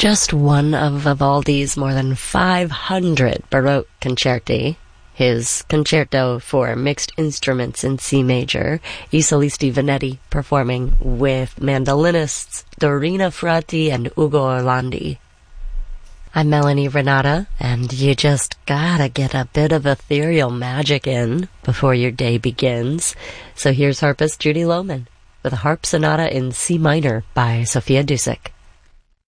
just one of Vivaldi's more than 500 Baroque concerti, his concerto for mixed instruments in C major, I Solisti Venetti performing with mandolinists Dorina Frati and Ugo Orlandi. I'm Melanie Renata, and you just gotta get a bit of ethereal magic in before your day begins. So here's harpist Judy Lohman with a harp sonata in C minor by Sofia Dusick.